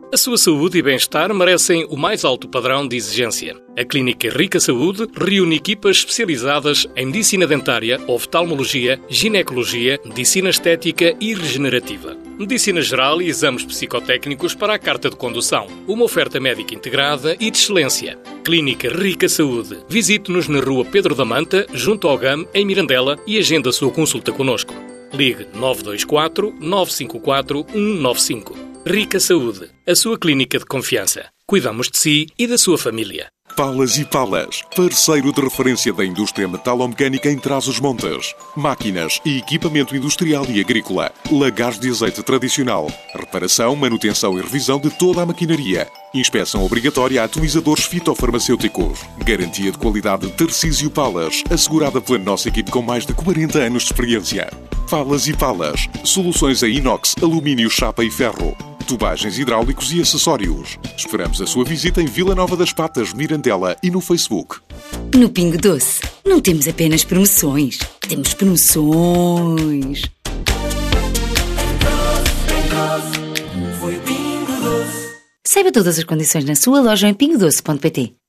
A sua saúde e bem-estar merecem o mais alto padrão de exigência. A Clínica Rica Saúde reúne equipas especializadas em medicina dentária, oftalmologia, ginecologia, medicina estética e regenerativa, medicina geral e exames psicotécnicos para a carta de condução. Uma oferta médica integrada e de excelência. Clínica Rica Saúde. Visite-nos na Rua Pedro da Manta, junto ao GAM, em Mirandela, e agenda a sua consulta connosco. Ligue 924 954 195. Rica Saúde, a sua clínica de confiança. Cuidamos de si e da sua família. Palas e Palas, parceiro de referência da indústria metalomecânica em Trás-os-Montes. Máquinas e equipamento industrial e agrícola. Lagares de azeite tradicional. Reparação, manutenção e revisão de toda a maquinaria. Inspeção obrigatória a atomizadores fitofarmacêuticos. Garantia de qualidade Tarcísio Palas, assegurada pela nossa equipe com mais de 40 anos de experiência. Palas e Palas, soluções a inox, alumínio, chapa e ferro. Tubagens hidráulicos e acessórios. Esperamos a sua visita em Vila Nova das Patas, Mirandela e no Facebook. No Pingo Doce, não temos apenas promoções, temos promoções. Saiba todas as condições na sua loja em pingodoce.pt.